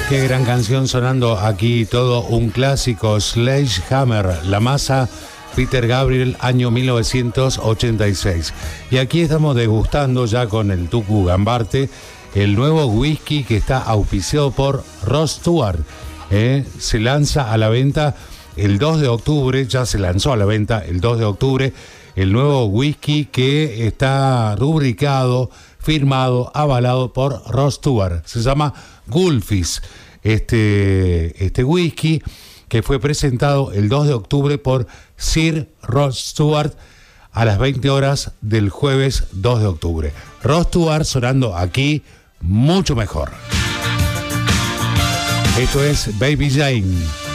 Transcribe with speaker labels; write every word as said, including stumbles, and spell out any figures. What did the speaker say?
Speaker 1: Qué gran canción sonando aquí, todo un clásico, Sledgehammer, La Masa, Peter Gabriel, año mil novecientos ochenta y seis. Y aquí estamos degustando ya con el Tucu Gambarte el nuevo whisky que está auspiciado por Ross Stewart. ¿eh? Se lanza a la venta el dos de octubre, ya se lanzó a la venta el dos de octubre, el nuevo whisky que está rubricado, firmado, avalado por Ross Stewart. Se llama Gulfis, este, este whisky que fue presentado el dos de octubre por Sir Ross Stewart a las veinte horas del jueves dos de octubre. Ross Stewart sonando aquí mucho mejor. Esto es Baby Jane.